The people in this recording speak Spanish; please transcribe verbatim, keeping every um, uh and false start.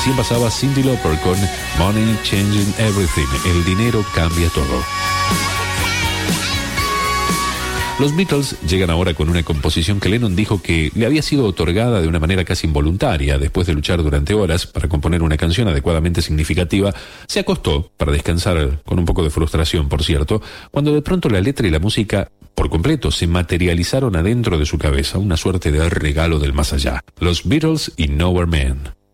Recién pasaba Cyndi Lauper con Money Changing Everything. El dinero cambia todo. Los Beatles llegan ahora con una composición que Lennon dijo que le había sido otorgada de una manera casi involuntaria. Después de luchar durante horas para componer una canción adecuadamente significativa, se acostó para descansar con un poco de frustración, por cierto, cuando de pronto la letra y la música por completo se materializaron adentro de su cabeza, una suerte de regalo del más allá. Los Beatles y Nowhere Man.